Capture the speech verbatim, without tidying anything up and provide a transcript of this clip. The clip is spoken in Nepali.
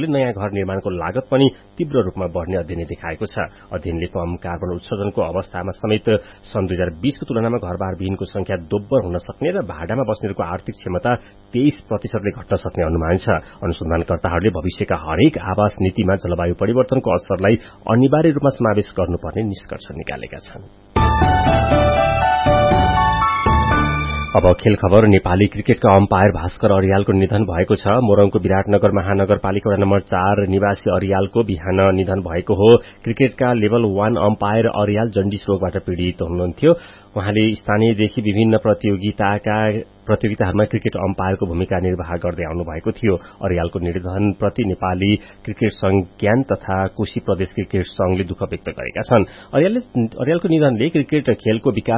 भएकोले नयाँ घर निर्माणको लागत पनि तीव्र रूपमा बढ़ने अध्ययनले देखाएको छ। अध्ययनले कम कार्बन उत्सर्जनको अवस्थामा समेत सन् दुई हजार बीसको तुलनामा घरबार विहीनको संख्या दोब्बर हुन सक्ने र भाडामा बस्नेहरूको आर्थिक क्षमता तेइस प्रतिशतले घट्न सक्ने अनुमान छ। अनुसन्धानकर्ताहरूले भविष्यका हरेक आवास नीतिमा जलवायु परिवर्तनको असरलाई अनिवार्य रूपमा समावेश गर्नुपर्ने निष्कर्ष निकालेका छन्। अब खेल खबर। नेपाली क्रिकेटका अम्पायर भास्कर अरियालको निधन भएको छ। मोरङको विराटनगर महानगरपालिका वडा नम्बर चार निवासी अरियालको बिहान निधन भएको हो। क्रिकेटका level one empire Aryal jaundice रोगबाट पीड़ित हुनुहुन्थ्यो। उहाँले स्थानीयदेखि विभिन्न प्रतियोगिताका प्रतियोगिताहरूमा क्रिकेट अम्पायरको भूमिका निर्वाह गर्दै आउनु भएको थियो। अरियालको निधनप्रति नेपाली क्रिकेट संघ ज्ञान तथा कोशी प्रदेश क्रिकेट संघले दुःख व्यक्त गरेका छन्। अरियालले अरियालको निधनले क्रिकेट खेलको विकास